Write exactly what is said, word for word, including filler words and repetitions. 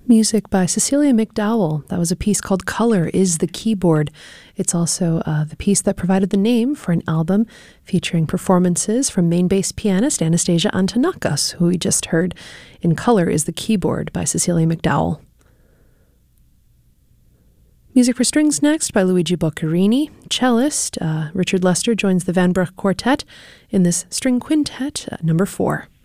Music by Cecilia McDowell. That was a piece called Color is the Keyboard. It's also uh, the piece that provided the name for an album featuring performances from main bass pianist Anastasia Antoniakos, who we just heard in Color is the Keyboard by Cecilia McDowell. Music for strings next by Luigi Boccherini. Cellist uh, Richard Lester joins the Van Bruch Quartet in this string quintet, uh, number four.